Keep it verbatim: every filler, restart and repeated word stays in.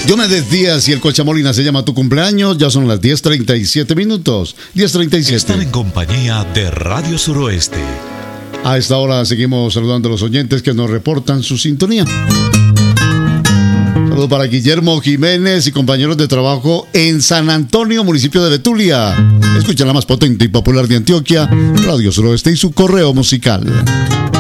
Diomedes Díaz y el Cochamolina se llama tu cumpleaños. Ya son las diez treinta y siete minutos. diez treinta y siete. Están en compañía de Radio Suroeste. A esta hora seguimos saludando a los oyentes que nos reportan su sintonía. Saludos para Guillermo Jiménez y compañeros de trabajo en San Antonio, municipio de Betulia. Escuchan la más potente y popular de Antioquia, Radio Suroeste y su correo musical.